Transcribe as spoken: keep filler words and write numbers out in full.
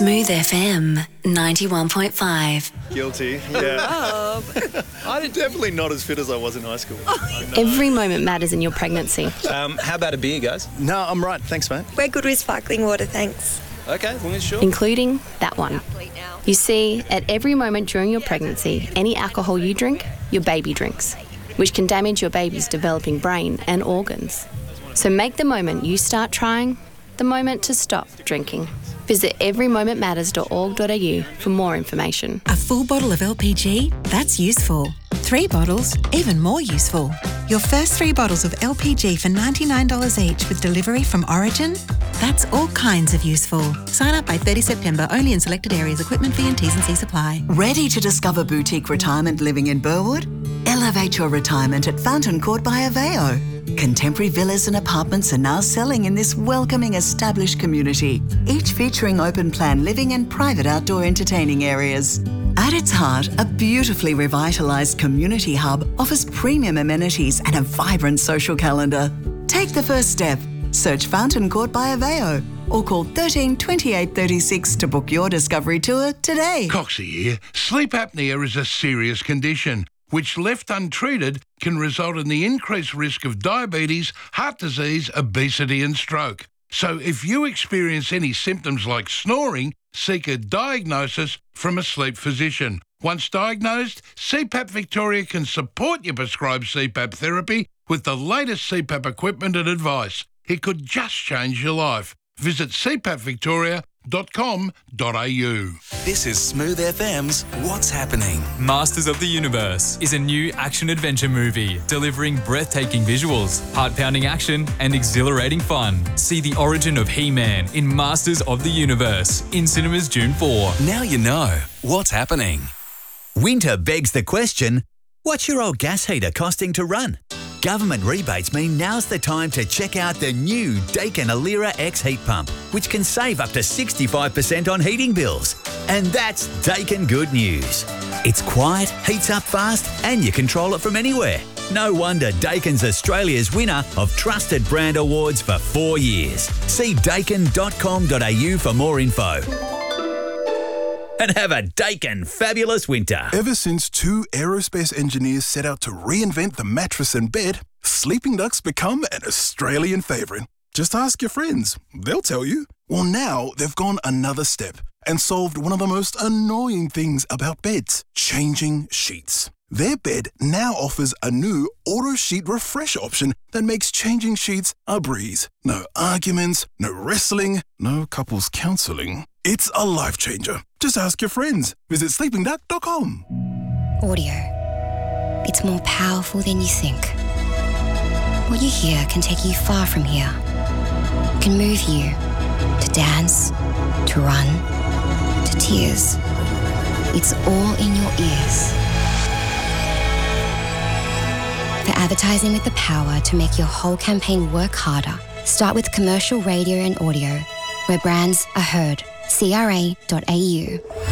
Smooth F M ninety-one point five. Guilty, yeah. I'm definitely not as fit as I was in high school. Every moment matters in your pregnancy. Um, how about a beer, guys? No, I'm right. Thanks, mate. We're good with sparkling water, thanks. Okay, as long as sure. Including that one. You see, at every moment during your pregnancy, any alcohol you drink, your baby drinks, which can damage your baby's developing brain and organs. So make the moment you start trying the moment to stop drinking. Visit every moment matters dot org dot a u for more information. A full bottle of L P G? That's useful. Three bottles? Even more useful. Your first three bottles of L P G for ninety-nine dollars each with delivery from Origin? That's all kinds of useful. Sign up by thirtieth September, only in selected areas. Equipment fee and T's and C's apply. Ready to discover boutique retirement living in Burwood? Elevate your retirement at Fountain Court by Aveo. Contemporary villas and apartments are now selling in this welcoming established community, each featuring open plan living and private outdoor entertaining areas. At its heart, a beautifully revitalised community hub offers premium amenities and a vibrant social calendar. Take the first step. Search Fountain Court by Aveo or call thirteen twenty-eight thirty-six to book your discovery tour today. Coxie here. Sleep apnea is a serious condition which, left untreated, can result in the increased risk of diabetes, heart disease, obesity and stroke. So if you experience any symptoms like snoring, seek a diagnosis from a sleep physician. Once diagnosed, C PAP Victoria can support your prescribed C PAP therapy with the latest C PAP equipment and advice. It could just change your life. Visit c pap victoria dot com dot a u. This is Smooth F M's What's Happening. Masters of the Universe is a new action-adventure movie delivering breathtaking visuals, heart-pounding action and exhilarating fun. See the origin of He-Man in Masters of the Universe in cinemas June fourth. Now you know what's happening. Winter begs the question, what's your old gas heater costing to run? Government rebates mean now's the time to check out the new Daikin Alira X heat pump, which can save up to sixty-five percent on heating bills. And that's Daikin good news. It's quiet, heats up fast, and you control it from anywhere. No wonder Daikin's Australia's winner of Trusted Brand Awards for four years. See daikin dot com dot a u for more info. And have a Daikin fabulous winter. Ever since two aerospace engineers set out to reinvent the mattress and bed, sleeping ducks become an Australian favourite. Just ask your friends. They'll tell you. Well, now they've gone another step and solved one of the most annoying things about beds, changing sheets. Their bed now offers a new auto sheet refresh option that makes changing sheets a breeze. No arguments, no wrestling, no couples counselling. It's a life changer. Just ask your friends. Visit sleeping duck dot com. Audio. It's more powerful than you think. What you hear can take you far from here. It can move you to dance, to run, to tears. It's all in your ears. For advertising with the power to make your whole campaign work harder, start with commercial radio and audio, where brands are heard. c r a dot a u.